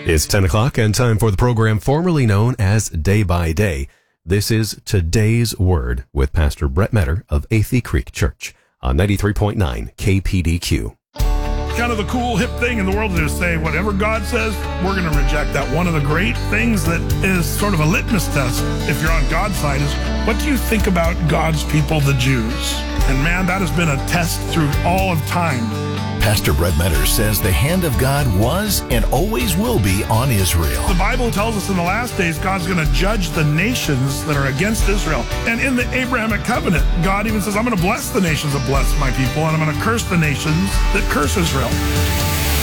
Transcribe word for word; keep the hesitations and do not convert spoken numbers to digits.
It's ten o'clock and time for the program formerly known as Day by Day. This is Today's Word with Pastor Brett Metter of Athey Creek Church on ninety-three point nine K P D Q. Kind of the cool hip thing in the world to say whatever God says, we're going to reject that. One of the great things that is sort of a litmus test if you're on God's side is, what do you think about God's people, the Jews? And man, that has been a test through all of time. Pastor Brett Metter says the hand of God was and always will be on Israel. The Bible tells us in the last days, God's going to judge the nations that are against Israel. And in the Abrahamic covenant, God even says, I'm going to bless the nations that bless my people, and I'm going to curse the nations that curse Israel.